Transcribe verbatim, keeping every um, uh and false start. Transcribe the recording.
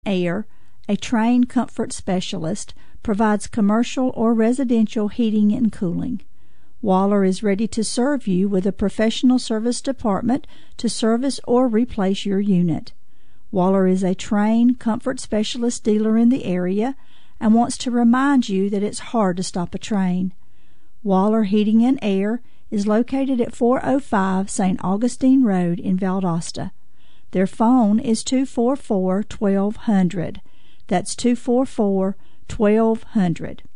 Air, a trained comfort specialist, provides commercial or residential heating and cooling. Waller is ready to serve you with a professional service department to service or replace your unit. Waller is a trained comfort specialist dealer in the area and wants to remind you that it's hard to stop a train. Waller Heating and Air is located at four oh five Saint Augustine Road in Valdosta. Their phone is two four four, twelve hundred. That's two four four, twelve hundred.